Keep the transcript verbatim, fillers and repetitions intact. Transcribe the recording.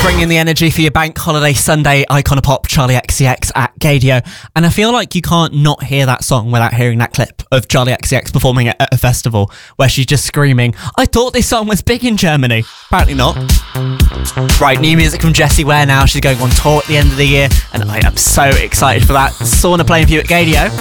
Bringing the energy for your bank holiday Sunday icon of pop, Charli X C X at Gaydio. And I feel like you can't not hear that song without hearing that clip of Charli X C X performing at a festival where she's just screaming, I thought this song was big in Germany. Apparently not. Right, new music from Jessie Ware now. She's going on tour at the end of the year and I am so excited for that. Sauna playing for you at Gaydio.